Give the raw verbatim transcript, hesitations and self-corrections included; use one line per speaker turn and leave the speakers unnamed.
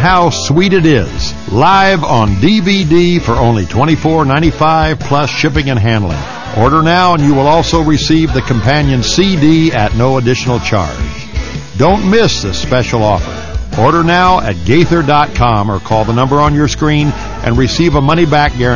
how sweet it is. Live on D V D for only twenty-four ninety-five plus shipping and handling. Order now and you will also receive the companion C D at no additional charge. Don't miss this special offer. Order now at Gaither dot com or call the number on your screen and receive a money-back guarantee.